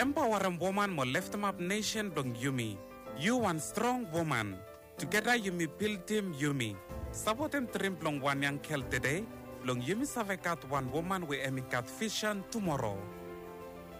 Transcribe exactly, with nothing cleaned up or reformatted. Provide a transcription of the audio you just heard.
empower a woman mo lift up nation dong Yumi. You one strong woman. Together Yumi build team Yumi. Sabotem trim long one young kel today. Long Yumi savekat one woman we emikat vision tomorrow.